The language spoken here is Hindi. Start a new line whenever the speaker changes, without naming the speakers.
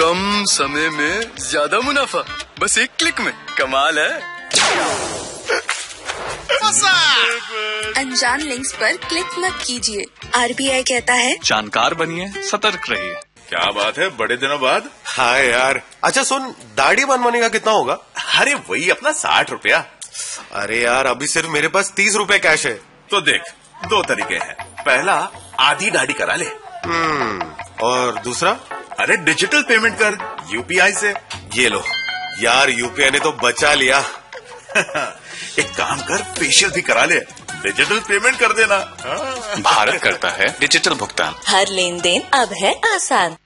कम समय में ज्यादा मुनाफा, बस एक क्लिक में। कमाल है।
अनजान लिंक्स पर क्लिक मत कीजिए। RBI कहता है
जानकार बनिए, सतर्क रहिए।
क्या बात है, बड़े दिनों बाद।
हाँ यार। अच्छा सुन, दाढ़ी बनवाने का कितना होगा?
अरे वही अपना 60 रुपया।
अरे यार, अभी सिर्फ मेरे पास 30 रुपए कैश है।
तो देख, 2 तरीके हैं। पहला, आधी दाढ़ी करा ले।
और दूसरा?
अरे डिजिटल पेमेंट कर UPI से।
ये लो यार, UPI ने तो बचा लिया।
एक काम कर, फेशियल भी करा ले, डिजिटल पेमेंट कर देना।
भारत करता है डिजिटल भुगतान।
हर लेन देन अब है आसान।